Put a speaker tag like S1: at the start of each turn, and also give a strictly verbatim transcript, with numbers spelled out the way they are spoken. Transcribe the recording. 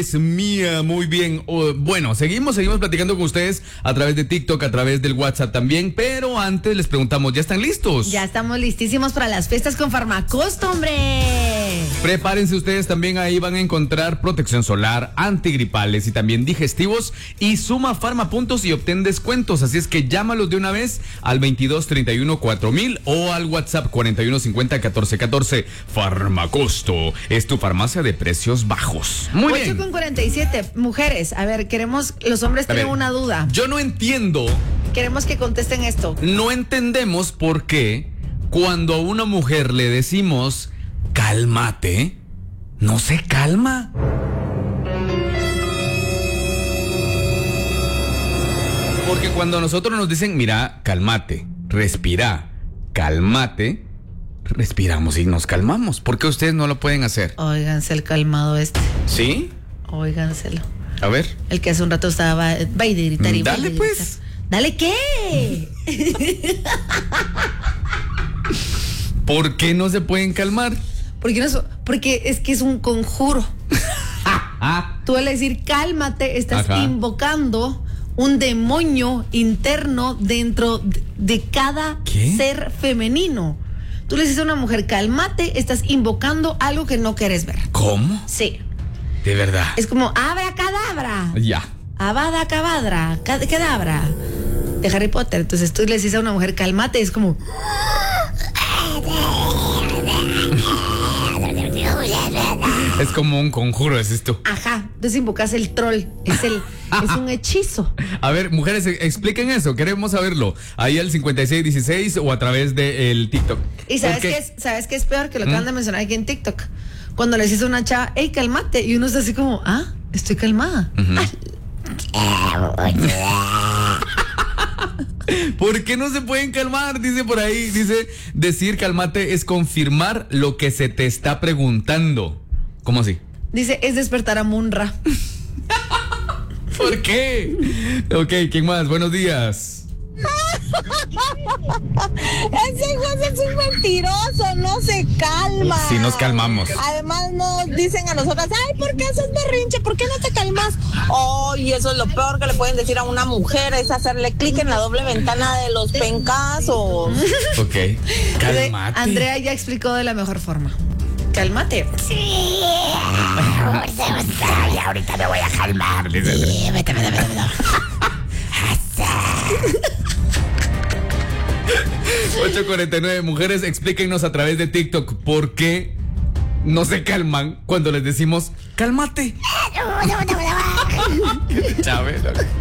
S1: Es mía, muy bien. Oh, bueno, seguimos, seguimos platicando con ustedes a través de TikTok, a través del WhatsApp también, pero antes les preguntamos, ¿ya están listos?
S2: Ya estamos listísimos para las fiestas con Farmacosto, hombre.
S1: Prepárense ustedes, también ahí van a encontrar protección solar, antigripales y también digestivos, y suma Farmapuntos y obtén descuentos, así es que llámalos de una vez al veintidós treinta y uno cuatro mil o al WhatsApp cuarenta y uno cincuenta catorce catorce. Farmacosto es tu farmacia de precios bajos. Muy bien.
S2: ocho con cuarenta y siete. Mujeres, a ver, queremos, los hombres tienen una duda.
S1: Yo no entiendo.
S2: Queremos que contesten esto.
S1: No entendemos por qué cuando a una mujer le decimos cálmate, no se calma. Porque cuando a nosotros nos dicen, mira, cálmate, respira, cálmate, respiramos y nos calmamos. ¿Por qué ustedes no lo pueden hacer?
S2: Óiganse el calmado este.
S1: ¿Sí?
S2: Óiganselo.
S1: A ver.
S2: El que hace un rato estaba, va y de gritar y
S1: Dale
S2: va y de
S1: pues.
S2: gritar. ¿Dale qué?
S1: ¿Por qué no se pueden calmar?
S2: Porque, no, porque es que es un conjuro. Tú al decir cálmate, estás
S1: Ajá.
S2: invocando un demonio interno dentro de, de cada
S1: ¿Qué?
S2: ser femenino. Tú le dices a una mujer cálmate, estás invocando algo que no quieres ver.
S1: ¿Cómo?
S2: Sí.
S1: De verdad.
S2: Es como abracadabra.
S1: Ya.
S2: Avada cadabra, cadabra. De Harry Potter. Entonces tú le dices a una mujer cálmate, es como
S1: Es como un conjuro, es esto.
S2: ajá. Entonces invocas el troll. Es el, es un hechizo.
S1: A ver, mujeres, e- expliquen eso, queremos saberlo. Ahí al cincuenta y seis dieciséis o a través del TikTok.
S2: Y sabes
S1: ¿Por qué?
S2: qué es, sabes qué es peor que lo acaban
S1: ¿Mm?
S2: de mencionar aquí en TikTok. Cuando le dices a una chava, hey, cálmate, y uno está así como, ah, estoy calmada.
S1: ¿Por qué no se pueden calmar? Dice por ahí, dice, decir cálmate es confirmar lo que se te está preguntando. ¿Cómo así?
S2: Dice, es despertar a Munra.
S1: ¿Por qué? Ok, ¿quién más? Buenos días.
S3: Ese juez es un mentiroso, no se calma.
S1: Sí, nos calmamos.
S3: Además nos dicen a nosotras, ay, ¿por qué haces berrinche? ¿Por qué no te calmas? Oh, y eso es lo peor que le pueden decir a una mujer, es hacerle clic en la doble ventana de los pencazos.
S1: Ok, cálmate.
S2: Andrea ya explicó de la mejor forma. Cálmate.
S4: Sí. Ya ahorita me voy a calmar. Sí, vete, vete, vete, vete.
S1: ocho cuarenta y nueve, mujeres, explíquenos a través de TikTok por qué no se calman cuando les decimos cálmate. Chávez.